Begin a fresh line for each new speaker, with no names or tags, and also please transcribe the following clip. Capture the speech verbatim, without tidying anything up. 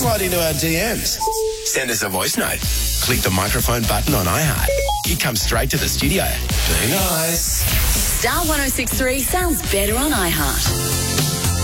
slide into our D Ms. Send us a voice note. Click the microphone button on iHeart. It comes straight to the studio. Be nice.
Star one oh six three sounds better on iHeart.